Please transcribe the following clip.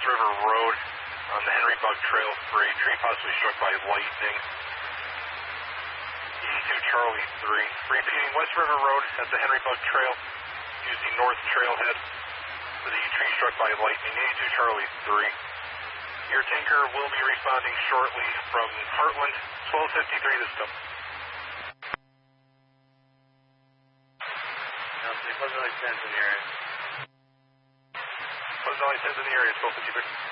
West River Road on the Henry Bug Trail for a tree possibly struck by lightning. E2 Charlie 3. Repeating West River Road at the Henry Bug Trail using North Trailhead for the tree struck by lightning. E2 Charlie 3. Your tanker will be responding shortly from Heartland, 1253 this time. Pleasant Valley 10's in the area. Pleasant Valley 10's in the area, 1253.